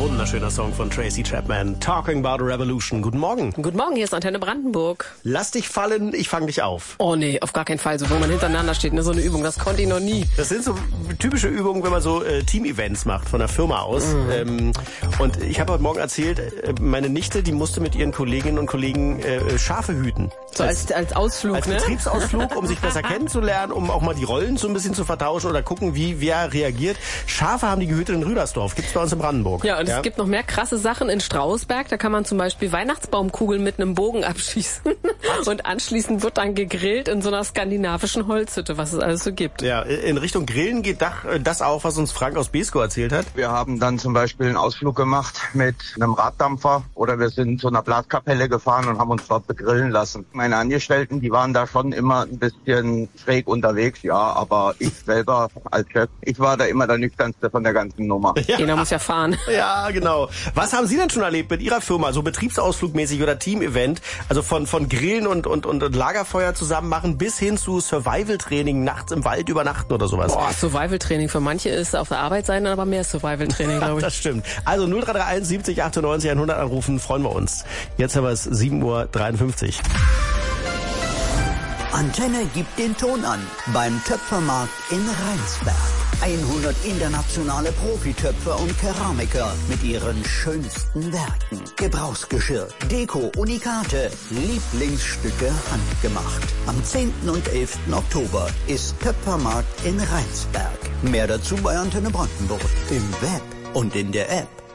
Wunderschöner Song von Tracy Chapman. Talking about a Revolution. Guten Morgen. Guten Morgen, hier ist Antenne Brandenburg. Lass dich fallen, ich fang dich auf. Oh nee, auf gar keinen Fall. So, wo man hintereinander steht, ne, so eine Übung, das konnte ich noch nie. Das sind so typische Übungen, wenn man so Team-Events macht von der Firma aus. Und ich habe heute Morgen erzählt, meine Nichte, die musste mit ihren Kolleginnen und Kollegen Schafe hüten. So als Ausflug, als ne? Betriebsausflug, um sich besser kennenzulernen, um auch mal die Rollen so ein bisschen zu vertauschen oder gucken, wie wer reagiert. Schafe haben die gehütet in Rüdersdorf. Gibt's bei uns in Brandenburg. Ja, und es gibt noch mehr krasse Sachen in Strausberg. Da kann man zum Beispiel Weihnachtsbaumkugeln mit einem Bogen abschießen. Und anschließend wird dann gegrillt in so einer skandinavischen Holzhütte, was es alles so gibt. Ja, in Richtung Grillen geht das auch, was uns Frank aus Beeskow erzählt hat. Wir haben dann zum Beispiel einen Ausflug gemacht mit einem Raddampfer oder wir sind zu einer Blaskapelle gefahren und haben uns dort begrillen lassen. Meine Angestellten, die waren da schon immer ein bisschen schräg unterwegs, ja, aber ich selber als Chef, ich war da immer der nüchternste von der ganzen Nummer. Ja. Jeder muss ja fahren. Ja, genau. Was haben Sie denn schon erlebt mit Ihrer Firma, so betriebsausflugmäßig oder Team-Event? Also von Grillen und Lagerfeuer zusammen machen bis hin zu Survival-Training, nachts im Wald übernachten oder sowas. Boah, Survival-Training. Für manche ist auf der Arbeit sein dann aber mehr Survival-Training, glaube ich. Das stimmt. Also 0331 70 98 100 anrufen, freuen wir uns. Jetzt haben wir es 7:53 Uhr. Antenne gibt den Ton an beim Töpfermarkt in Rheinsberg. 100 internationale Profitöpfer und Keramiker mit ihren schönsten Werken. Gebrauchsgeschirr, Deko, Unikate, Lieblingsstücke handgemacht. Am 10. und 11. Oktober ist Töpfermarkt in Rheinsberg. Mehr dazu bei Antenne Brandenburg im Web und in der App.